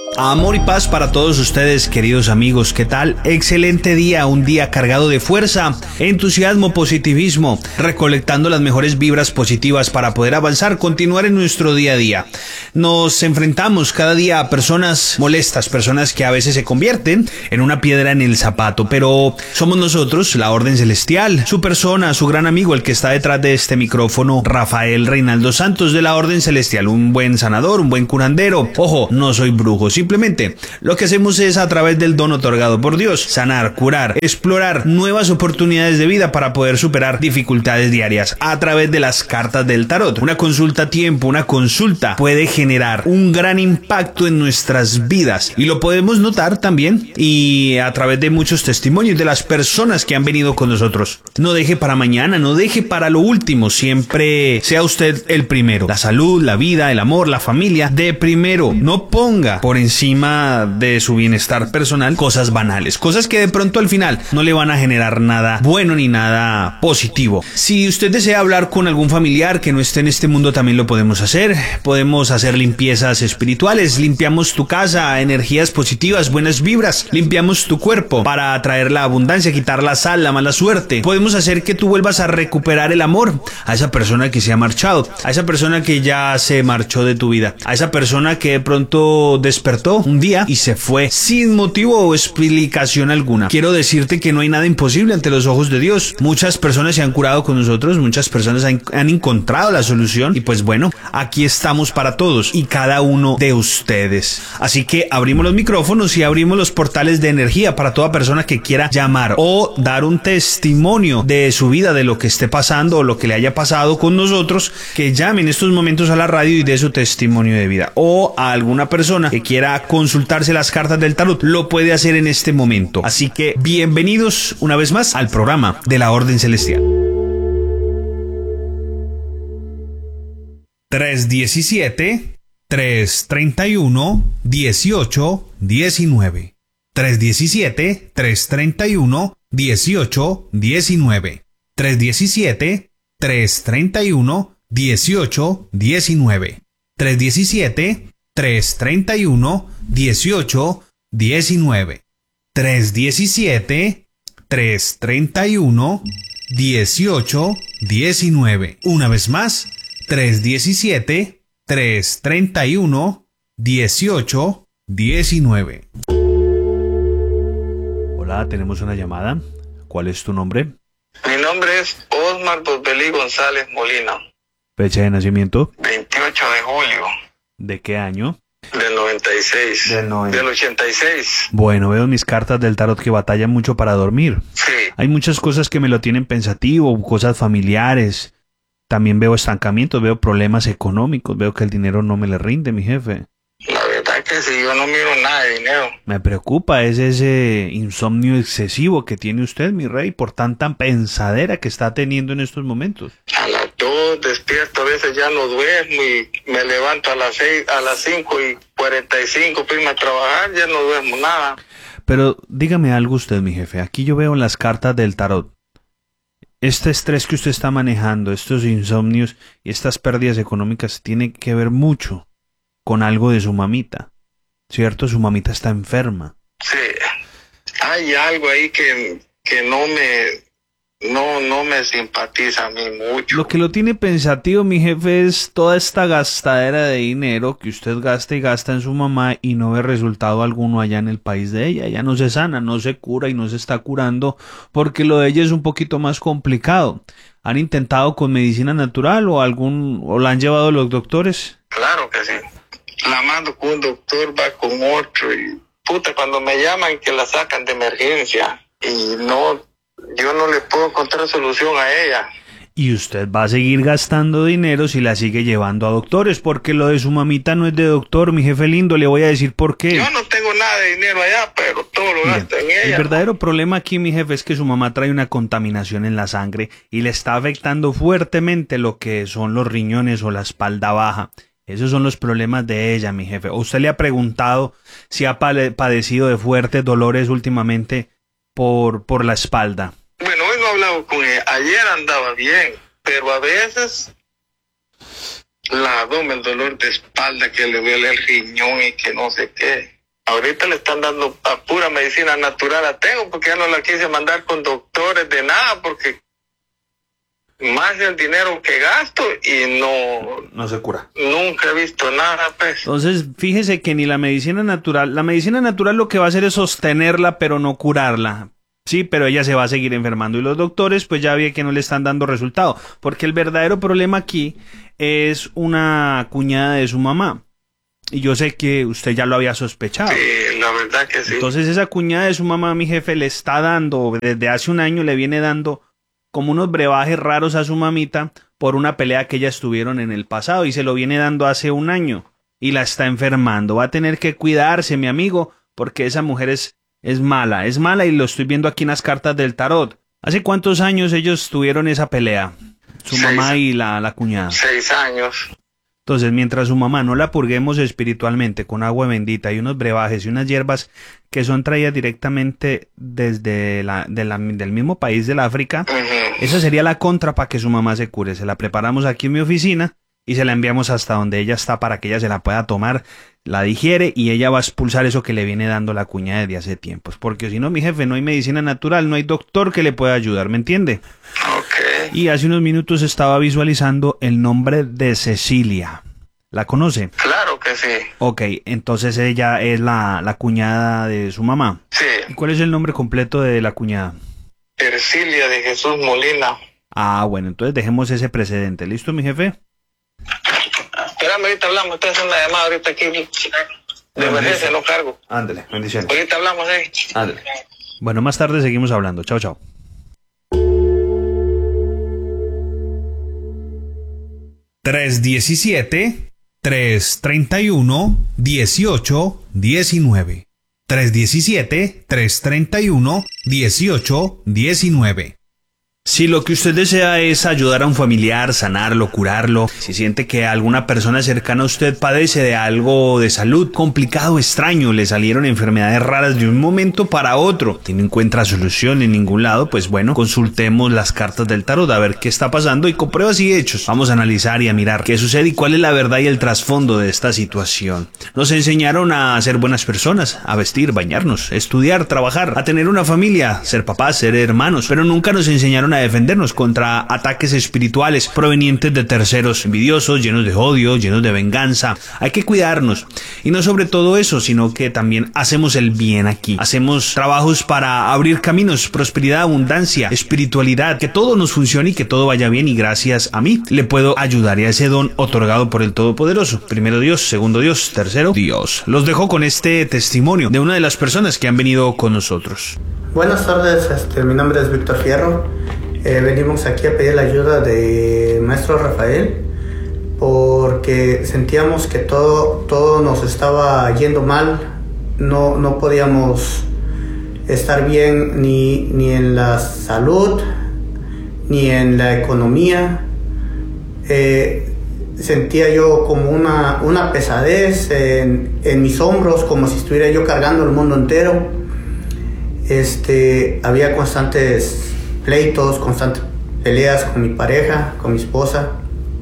Amor y paz para todos ustedes, queridos amigos. ¿Qué tal? Excelente día, un día cargado de fuerza, entusiasmo, positivismo, recolectando las mejores vibras positivas para poder avanzar, continuar en nuestro día a día. Nos enfrentamos cada día a personas molestas, personas que a veces se convierten en una piedra en el zapato, pero somos nosotros, la Orden Celestial, su persona, su gran amigo, el que está detrás de este micrófono, Rafael Reinaldo Santos de la Orden Celestial, un buen sanador, un buen curandero. Ojo, no soy brujo, simplemente lo que hacemos es, a través del don otorgado por Dios, sanar, curar, explorar nuevas oportunidades de vida para poder superar dificultades diarias a través de las cartas del tarot. Una consulta a tiempo, una consulta puede generar un gran impacto en nuestras vidas y lo podemos notar también y a través de muchos testimonios de las personas que han venido con nosotros. No deje para mañana, no deje para lo último, siempre sea usted el primero. La salud, la vida, el amor, la familia, de primero. No ponga por encima de su bienestar personal cosas banales, cosas que de pronto al final no le van a generar nada bueno ni nada positivo. Si usted desea hablar con algún familiar que no esté en este mundo, también lo podemos hacer. Podemos hacer limpiezas espirituales, limpiamos tu casa, energías positivas, buenas vibras, limpiamos tu cuerpo para atraer la abundancia, quitar la sal, la mala suerte. Podemos hacer que tú vuelvas a recuperar el amor a esa persona que se ha marchado, a esa persona que ya se marchó de tu vida, a esa persona que de pronto despertó un día y se fue sin motivo o explicación alguna. Quiero decirte que no hay nada imposible ante los ojos de Dios. Muchas personas se han curado con nosotros, muchas personas han encontrado la solución y pues bueno, aquí estamos para todos y cada uno de ustedes. Así que abrimos los micrófonos y abrimos los portales de energía para toda persona que quiera llamar o dar un testimonio de su vida, de lo que esté pasando o lo que le haya pasado con nosotros, que llame en estos momentos a la radio y dé su testimonio de vida. O a alguna persona que quiera consultarse las cartas del tarot, lo puede hacer en este momento. Así que bienvenidos una vez más al programa de la Orden Celestial. 317-331-1819. 317-331-1819. 317-331-1819. 317-331-1819. 317-331-1819. Una vez más, 317-331-1819. Hola, tenemos una llamada. ¿Cuál es tu nombre? Mi nombre es Osmar Bosbelí González Molina. Fecha de nacimiento. 28 de julio. ¿De qué año? Del 96. Del 86. Bueno, veo mis cartas del tarot que batallan mucho para dormir. Sí. Hay muchas cosas que me lo tienen pensativo, cosas familiares. También veo estancamientos, veo problemas económicos, veo que el dinero no me le rinde, mi jefe. La verdad que sí, yo no miro nada de dinero. Me preocupa, es ese insomnio excesivo que tiene usted, mi rey, por tanta pensadera que está teniendo en estos momentos. A las 2 despierto, a veces ya no duermo y me levanto a las 6, a las 5:45 para irme a trabajar, ya no duermo nada. Pero dígame algo usted, mi jefe, aquí yo veo en las cartas del tarot, este estrés que usted está manejando, estos insomnios y estas pérdidas económicas tiene que ver mucho con algo de su mamita, ¿cierto? Su mamita está enferma. Sí, hay algo ahí que no me simpatiza a mí mucho. Lo que lo tiene pensativo, mi jefe, es toda esta gastadera de dinero que usted gasta y gasta en su mamá y no ve resultado alguno allá en el país de ella. Ella no se sana, no se cura y no se está curando porque lo de ella es un poquito más complicado. ¿Han intentado con medicina natural o la han llevado los doctores? Claro que sí. La mando con un doctor, va con otro y cuando me llaman que la sacan de emergencia y yo no le puedo encontrar solución a ella. Y usted va a seguir gastando dinero si la sigue llevando a doctores, porque lo de su mamita no es de doctor, mi jefe lindo, le voy a decir por qué. Yo no tengo nada de dinero allá, pero todo lo gasto en ella. El verdadero problema aquí, mi jefe, es que su mamá trae una contaminación en la sangre y le está afectando fuertemente lo que son los riñones o la espalda baja. Esos son los problemas de ella, mi jefe. ¿Usted le ha preguntado si ha padecido de fuertes dolores últimamente por la espalda? Bueno, hoy no he hablado con ella. Ayer andaba bien, pero a veces el dolor de espalda, que le duele el riñón y que no sé qué. Ahorita le están dando a pura medicina natural a Tengo, porque ya no la quise mandar con doctores de nada, porque más el dinero que gasto y no se cura. Nunca he visto nada, pues. Entonces, fíjese que ni la medicina natural lo que va a hacer es sostenerla, pero no curarla. Sí, pero ella se va a seguir enfermando y los doctores pues ya vi que no le están dando resultado, porque el verdadero problema aquí es una cuñada de su mamá. Y yo sé que usted ya lo había sospechado. Sí, la verdad que sí. Entonces esa cuñada de su mamá, mi jefe, le está dando, desde hace un año le viene dando como unos brebajes raros a su mamita por una pelea que ellas tuvieron en el pasado y se lo viene dando hace un año y la está enfermando. Va a tener que cuidarse, mi amigo, porque esa mujer es mala y lo estoy viendo aquí en las cartas del tarot. ¿Hace cuántos años ellos tuvieron esa pelea? Su mamá y la cuñada. 6 años. Entonces, mientras su mamá no la purguemos espiritualmente con agua bendita y unos brebajes y unas hierbas que son traídas directamente desde del mismo país del África, esa sería la contra para que su mamá se cure. Se la preparamos aquí en mi oficina y se la enviamos hasta donde ella está para que ella se la pueda tomar, la digiere y ella va a expulsar eso que le viene dando la cuñada desde hace tiempos. Porque si no, mi jefe, no hay medicina natural, no hay doctor que le pueda ayudar, ¿me entiende? Okay. Y hace unos minutos estaba visualizando el nombre de Cecilia. ¿La conoce? Claro que sí. Ok, entonces ella es la cuñada de su mamá. Sí. ¿Y cuál es el nombre completo de la cuñada? Ercilia de Jesús Molina. Ah, bueno, entonces dejemos ese precedente. ¿Listo, mi jefe? Espérame, ahorita hablamos. Estoy haciendo una llamada ahorita aquí. De emergencia, no cargo. Ándale, bendiciones. Ahorita hablamos, Ándale. Bueno, más tarde seguimos hablando. Chao, chao. (317) 331-18-19. 317-331-18-19. Si lo que usted desea es ayudar a un familiar, sanarlo, curarlo, si siente que alguna persona cercana a usted padece de algo de salud complicado, extraño, le salieron enfermedades raras de un momento para otro y no encuentra solución en ningún lado, pues bueno, consultemos las cartas del tarot a ver qué está pasando y con pruebas y hechos vamos a analizar y a mirar qué sucede y cuál es la verdad y el trasfondo de esta situación. Nos enseñaron a ser buenas personas, a vestir, bañarnos, estudiar, trabajar, a tener una familia, ser papás, ser hermanos, pero nunca nos enseñaron a defendernos contra ataques espirituales provenientes de terceros envidiosos, llenos de odio, llenos de venganza. Hay que cuidarnos. Y no sobre todo eso, sino que también hacemos el bien aquí. Hacemos trabajos para abrir caminos, prosperidad, abundancia, espiritualidad, que todo nos funcione y que todo vaya bien y gracias a mí le puedo ayudar y a ese don otorgado por el Todopoderoso. Primero Dios, segundo Dios, tercero Dios. Los dejo con este testimonio de una de las personas que han venido con nosotros. Buenas tardes, mi nombre es Víctor Fierro. Venimos aquí a pedir la ayuda de Maestro Rafael porque sentíamos que todo nos estaba yendo mal, no podíamos estar bien ni en la salud ni en la economía. Sentía yo como una pesadez en mis hombros, como si estuviera yo cargando el mundo entero. Había constantes pleitos, constantes peleas con mi pareja, con mi esposa,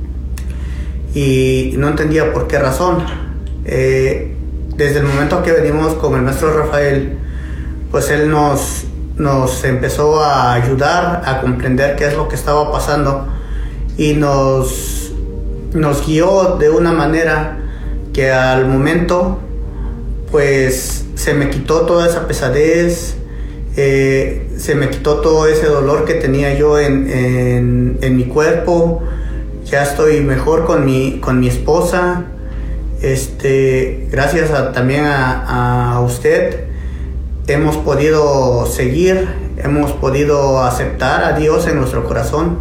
y no entendía por qué razón. Desde el momento que venimos con el Maestro Rafael, pues él nos empezó a ayudar a comprender qué es lo que estaba pasando y nos guió de una manera que al momento pues se me quitó toda esa pesadez. Se me quitó todo ese dolor que tenía yo en mi cuerpo. Ya estoy mejor con mi esposa. Gracias también a usted hemos podido seguir, hemos podido aceptar a Dios en nuestro corazón.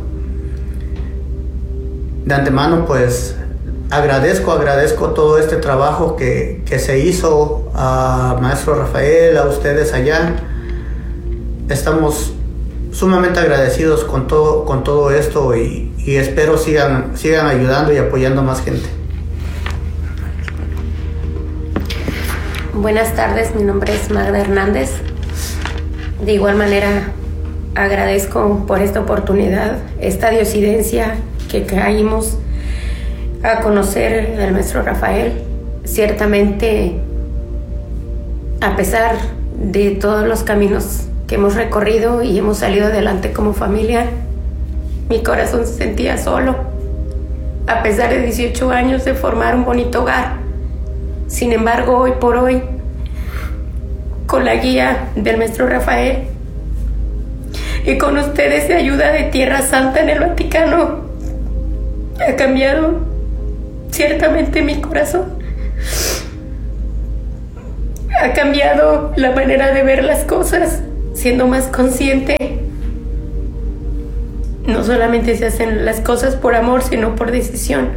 De antemano pues agradezco todo este trabajo que se hizo, a Maestro Rafael, a ustedes allá. Estamos sumamente agradecidos con todo esto y espero sigan ayudando y apoyando a más gente. Buenas tardes, mi nombre es Magda Hernández. De igual manera agradezco por esta oportunidad, esta diosidencia que caímos a conocer al Maestro Rafael. Ciertamente A pesar de todos los caminos que hemos recorrido y hemos salido adelante como familia, mi corazón se sentía solo. A pesar de 18 años de formar un bonito hogar. Sin embargo, hoy por hoy, con la guía del maestro Rafael y con ustedes de ayuda de Tierra Santa en el Vaticano, ha cambiado ciertamente mi corazón. Ha cambiado la manera de ver las cosas, siendo más consciente. No solamente se hacen las cosas por amor, sino por decisión.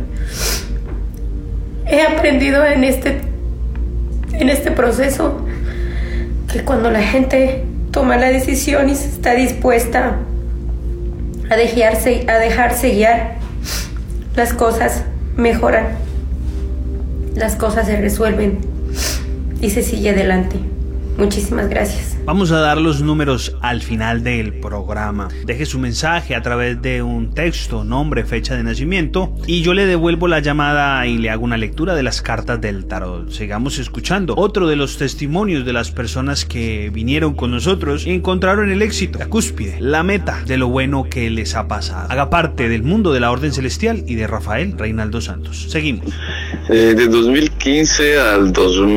He aprendido en este proceso que cuando la gente toma la decisión y está dispuesta a dejarse guiar, las cosas mejoran, las cosas se resuelven y se sigue adelante. Muchísimas gracias. Vamos a dar los números al final del programa. Deje su mensaje a través de un texto, nombre, fecha de nacimiento, y yo le devuelvo la llamada y le hago una lectura de las cartas del tarot. Sigamos escuchando otro de los testimonios de las personas que vinieron con nosotros y encontraron el éxito, la cúspide, la meta de lo bueno que les ha pasado. Haga parte del mundo de la Orden Celestial y de Rafael Reinaldo Santos. Seguimos. De 2015 al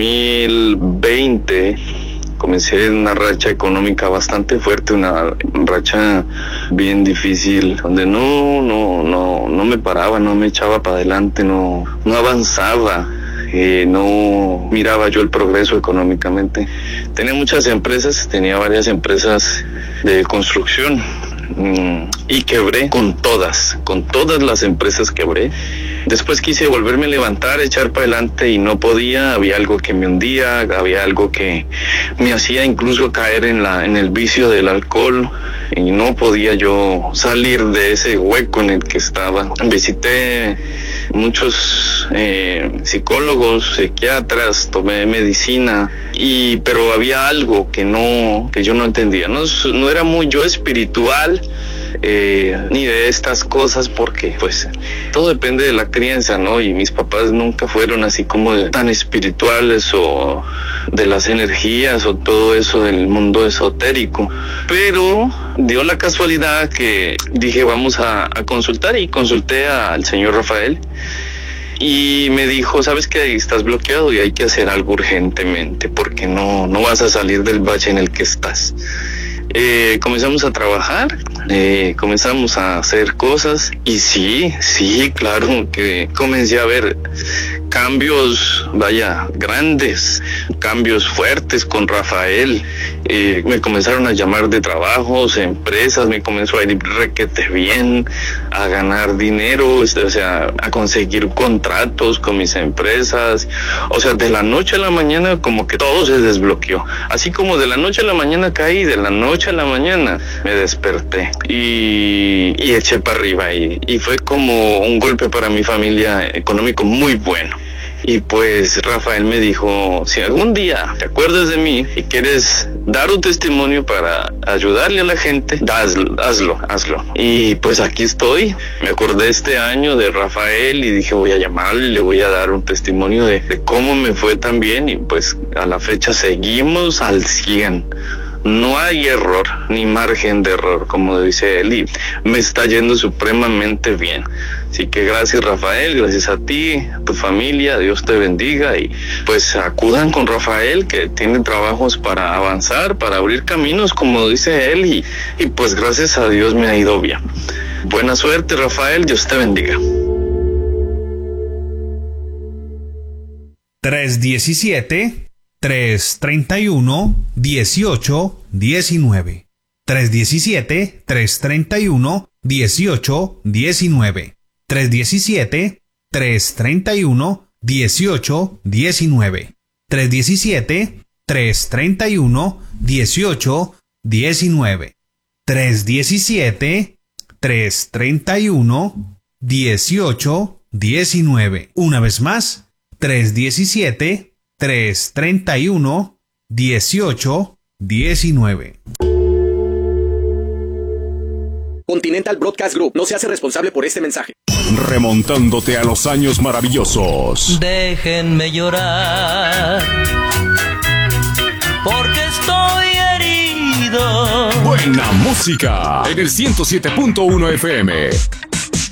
2020 comencé en una racha económica bastante fuerte, una racha bien difícil, donde no me paraba, no me echaba para adelante, no avanzaba, no miraba yo el progreso económicamente. Tenía muchas empresas, tenía varias empresas de construcción, y quebré con todas las empresas quebré. Después quise volverme a levantar, echar para adelante y no podía. Había algo que me hundía, había algo que me hacía incluso caer en el vicio del alcohol y no podía yo salir de ese hueco en el que estaba. Visité muchos psicólogos, psiquiatras, tomé medicina, pero había algo que yo no entendía. No era muy yo espiritual, ni de estas cosas, porque pues todo depende de la crianza, ¿no? Y mis papás nunca fueron así como tan espirituales o de las energías o todo eso del mundo esotérico, pero dio la casualidad que dije vamos a consultar, y consulté al señor Rafael y me dijo, sabes que estás bloqueado y hay que hacer algo urgentemente porque no vas a salir del bache en el que estás. Comenzamos a trabajar, comenzamos a hacer cosas y sí, claro que comencé a ver cambios, grandes, cambios fuertes con Rafael. Me comenzaron a llamar de trabajos, empresas, me comenzó a ir requete bien, a ganar dinero, o sea, a conseguir contratos con mis empresas. O sea, de la noche a la mañana como que todo se desbloqueó. Así como de la noche a la mañana caí, de la noche a la mañana me desperté y eché para arriba y fue como un golpe para mi familia económico muy bueno. Y pues Rafael me dijo, si algún día te acuerdas de mí y quieres dar un testimonio para ayudarle a la gente, hazlo. Y pues aquí estoy. Me acordé este año de Rafael y dije voy a llamarle, le voy a dar un testimonio de cómo me fue tan bien, y pues a la fecha seguimos al 100. No hay error, ni margen de error, como dice él, y me está yendo supremamente bien. Así que gracias Rafael, gracias a ti, a tu familia, Dios te bendiga, y pues acudan con Rafael, que tiene trabajos para avanzar, para abrir caminos, como dice él, y pues gracias a Dios me ha ido bien. Buena suerte Rafael, Dios te bendiga. 317-331-1819. 317-331-1819. 317-331-1819. 317-331-1819. 317-331-1819. Una vez más, 317-331-1819. Continental Broadcast Group no se hace responsable por este mensaje. Remontándote a los años maravillosos. Déjenme llorar. Buena música en el 107.1 FM.